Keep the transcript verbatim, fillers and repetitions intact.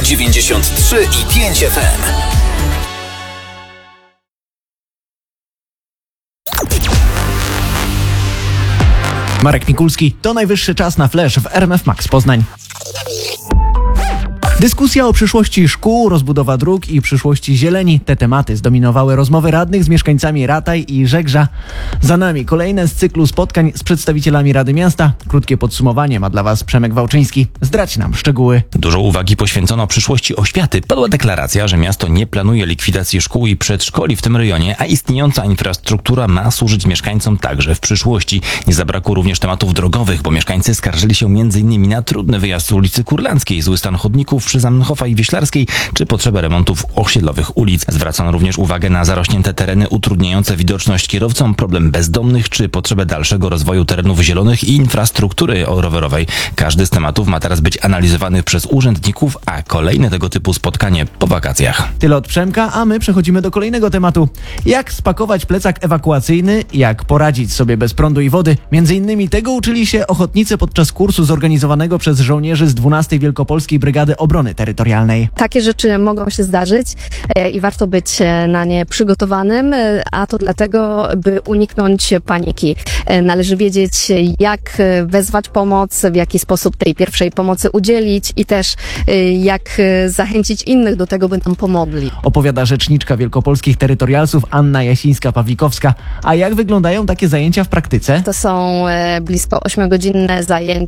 dziewięćdziesiąt trzy i pięć F M. Marek Mikulski, to najwyższy czas na flash w R M F Max Poznań. Dyskusja o przyszłości szkół, rozbudowa dróg i przyszłości zieleni. Te tematy zdominowały rozmowy radnych z mieszkańcami Rataj i Żegrza. Za nami kolejne z cyklu spotkań z przedstawicielami Rady Miasta. Krótkie podsumowanie ma dla Was Przemek Wałczyński. Zdradź nam szczegóły. Dużo uwagi poświęcono przyszłości oświaty. Padła deklaracja, że miasto nie planuje likwidacji szkół i przedszkoli w tym rejonie, a istniejąca infrastruktura ma służyć mieszkańcom także w przyszłości. Nie zabrakło również tematów drogowych, bo mieszkańcy skarżyli się między innymi na trudny wyjazd z ulicy Kurlanckiej, zły stan chodników przy Zamenhofa i Wieślarskiej, czy potrzebę remontów osiedlowych ulic. Zwracano również uwagę na zarośnięte tereny utrudniające widoczność kierowcom, problem bezdomnych, czy potrzebę dalszego rozwoju terenów zielonych i infrastruktury rowerowej. Każdy z tematów ma teraz być analizowany przez urzędników, a kolejne tego typu spotkanie po wakacjach. Tyle od Przemka, a my przechodzimy do kolejnego tematu. Jak spakować plecak ewakuacyjny, jak poradzić sobie bez prądu i wody. Między innymi tego uczyli się ochotnicy podczas kursu zorganizowanego przez żołnierzy z dwunastej Wielkopolskiej Brygady Obrony Terytorialnej. Takie rzeczy mogą się zdarzyć e, i warto być na nie przygotowanym, e, a to dlatego, by uniknąć paniki. E, należy wiedzieć, jak wezwać pomoc, w jaki sposób tej pierwszej pomocy udzielić i też e, jak zachęcić innych do tego, by nam pomogli. Opowiada rzeczniczka wielkopolskich terytorialsów Anna Jasińska-Pawlikowska. A jak wyglądają takie zajęcia w praktyce? To są e, blisko ośmiogodzinne zajęcia